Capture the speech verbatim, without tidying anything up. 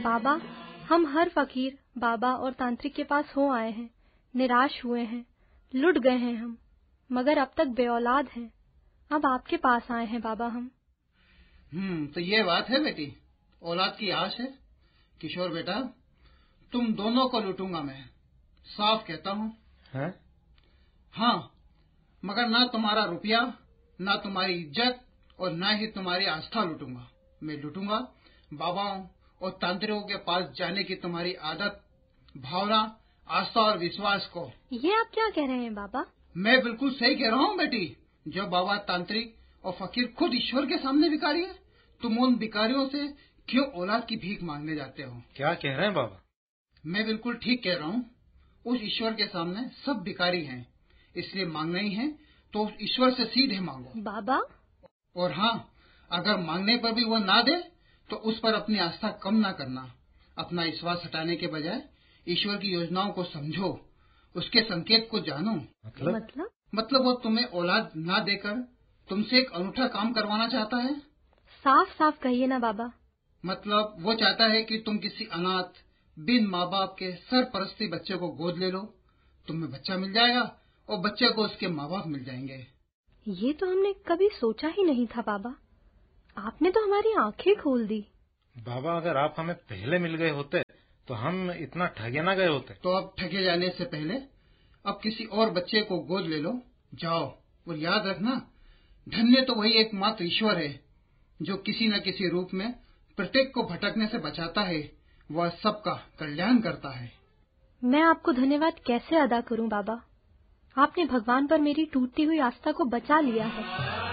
बाबा, हम हर फकीर बाबा और तांत्रिक के पास हो आए हैं, निराश हुए हैं, लुट गए हैं हम, मगर अब तक बेऔलाद हैं। अब आपके पास आए हैं बाबा हम। हम्म तो ये बात है बेटी, औलाद की आश है। किशोर बेटा, तुम दोनों को लूटूंगा मैं, साफ कहता हूँ। हैं? हाँ, मगर ना तुम्हारा रुपया, ना तुम्हारी इज्जत और ना ही तुम्हारी आस्था लूटूंगा। मैं लूटूंगा बाबाओं और तांत्रिकों के पास जाने की तुम्हारी आदत, भावना, आस्था और विश्वास को। ये आप क्या कह रहे हैं बाबा? मैं बिल्कुल सही कह रहा हूँ बेटी। जो बाबा तांत्रिक और फकीर खुद ईश्वर के सामने भिखारी है, तुम उन भिखारियों से क्यों औलाद की भीख मांगने जाते हो? क्या कह रहे हैं बाबा? मैं बिल्कुल ठीक कह रहा हूँ। उस ईश्वर के सामने सब भिखारी हैं, इसलिए मांगना ही है तो उस ईश्वर से सीधे मांगो। बाबा? और हाँ, अगर मांगने पर भी वो ना दे तो उस पर अपनी आस्था कम ना करना। अपना विश्वास हटाने के बजाय ईश्वर की योजनाओं को समझो, उसके संकेत को जानो। मतलब? मतलब मतलब वो तुम्हें औलाद ना देकर तुमसे एक अनूठा काम करवाना चाहता है। साफ साफ कहिए ना बाबा। मतलब वो चाहता है कि तुम किसी अनाथ, बिन माँ बाप के सरपरस्ती बच्चे को गोद ले लो, तुम्हें बच्चा मिल जाएगा और बच्चे को उसके माँ बाप मिल जाएंगे। ये तो हमने कभी सोचा ही नहीं था बाबा, आपने तो हमारी आंखें खोल दी। बाबा, अगर आप हमें पहले मिल गए होते तो हम इतना ठगे ना गए होते। तो अब ठगे जाने से पहले अब किसी और बच्चे को गोद ले लो, जाओ। और याद रखना, धन्य तो वही एकमात्र ईश्वर है जो किसी न किसी रूप में प्रत्येक को भटकने से बचाता है, वह सबका कल्याण करता है। मैं आपको धन्यवाद कैसे अदा करूं बाबा? आपने भगवान पर मेरी टूटती हुई आस्था को बचा लिया है।